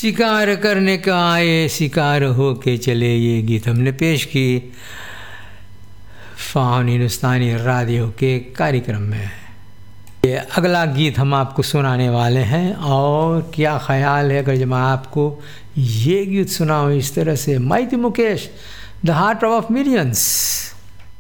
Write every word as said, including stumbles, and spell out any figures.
शिकार करने का आए शिकार हो के चले, ये गीत हमने पेश की फाउन हिंदुस्तानी रेडियो के कार्यक्रम में। ये अगला गीत हम आपको सुनाने वाले हैं, और क्या ख्याल है अगर जब मैं आपको ये गीत सुनाऊँ इस तरह से, mighty Mukesh, the heart of millions.